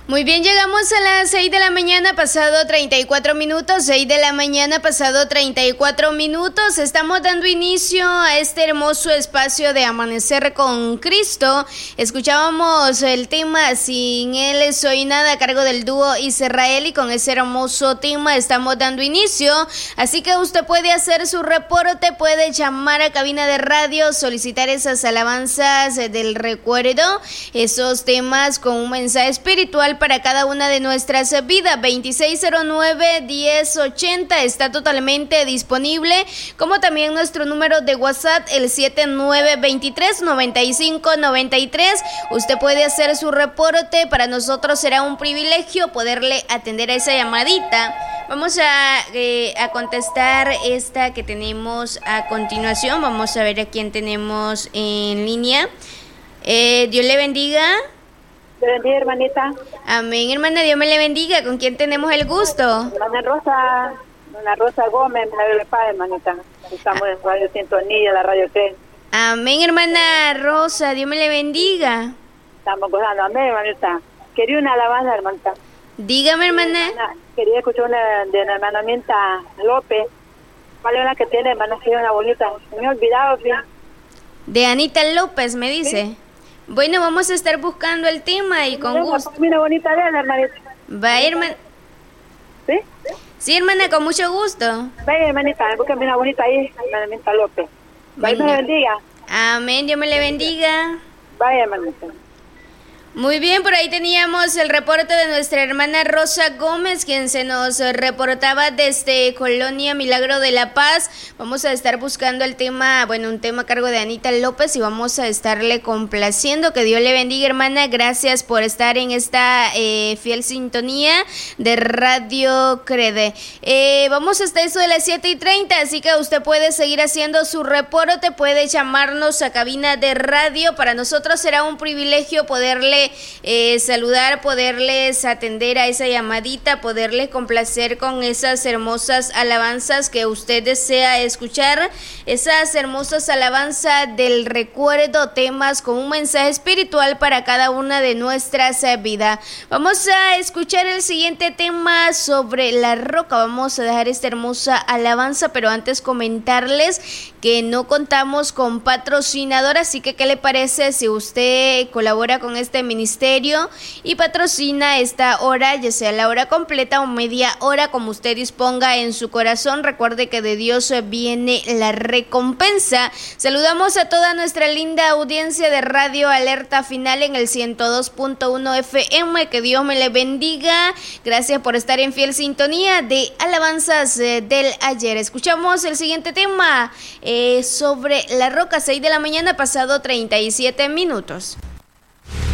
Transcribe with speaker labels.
Speaker 1: Muy bien, llegamos a las 6 de la mañana, pasado 34 minutos, 6 de la mañana, pasado 34 minutos. Estamos dando inicio a este hermoso espacio de Amanecer con Cristo. Escuchábamos el tema Sin Él Soy Nada, a cargo del dúo Israel, y con ese hermoso tema estamos dando inicio. Así que usted puede hacer su reporte, puede llamar a cabina de radio, solicitar esas alabanzas del recuerdo, esos temas con un mensaje espiritual para cada una de nuestras vidas. 2609-1080 está totalmente disponible, como también nuestro número de WhatsApp, el 7923-9593. Usted puede hacer su reporte, para nosotros será un privilegio poderle atender a esa llamadita. Vamos a contestar esta que tenemos a continuación. Vamos a ver a quién tenemos en línea. Dios le bendiga.
Speaker 2: Te bendiga, hermanita.
Speaker 1: Amén, hermana, Dios me le bendiga. ¿Con quién tenemos el gusto?
Speaker 2: Doña Rosa Gómez, Milagro de Paz, hermanita. Estamos en Radio Sintonía, la Radio 3.
Speaker 1: Amén, hermana Rosa, Dios me le bendiga.
Speaker 2: Estamos gozando, amén, hermanita. Quería una alabanza, hermanita.
Speaker 1: Dígame, hermana.
Speaker 2: Quería escuchar una de la hermana Mienta López. ¿Cuál es la que tiene, hermana? Que es una bonita. Me he olvidado, ¿sí?
Speaker 1: De Anita López, me dice.
Speaker 2: ¿Sí?
Speaker 1: Bueno, vamos a estar buscando el tema y con gusto.
Speaker 2: Mira, bonita de la hermanita.
Speaker 1: Va, hermana.
Speaker 2: ¿Sí?
Speaker 1: Sí, hermana, con mucho gusto.
Speaker 2: Vaya, hermanita, búsqueme una bonita ahí, hermana Mienta López. Dios me bendiga.
Speaker 1: Amén, Dios me le bendiga.
Speaker 2: Vaya, hermanita.
Speaker 1: Muy bien, por ahí teníamos el reporte de nuestra hermana Rosa Gómez, quien se nos reportaba desde Colonia Milagro de la Paz. Vamos a estar buscando el tema, un tema a cargo de Anita López, y vamos a estarle complaciendo. Que Dios le bendiga, hermana. Gracias por estar en esta fiel sintonía de Radio Crede. Vamos hasta eso de las 7:30, así que usted puede seguir haciendo su reporte, puede llamarnos a cabina de radio. Para nosotros será un privilegio poderle saludar, poderles atender a esa llamadita, poderles complacer con esas hermosas alabanzas que usted desea escuchar, esas hermosas alabanzas del recuerdo, temas con un mensaje espiritual para cada una de nuestras vidas. Vamos a escuchar el siguiente tema sobre la roca. Vamos a dejar esta hermosa alabanza, pero antes comentarles que no contamos con patrocinador, así que ¿qué le parece si usted colabora con este ministerio y patrocina esta hora, ya sea la hora completa o media hora, como usted disponga en su corazón? Recuerde que de Dios viene la recompensa. Saludamos a toda nuestra linda audiencia de Radio Alerta Final en el 102.1 FM. Que Dios me le bendiga. Gracias por estar en fiel sintonía de alabanzas del ayer. Escuchamos el siguiente tema sobre la roca. 6 de la mañana, pasado 37 minutos.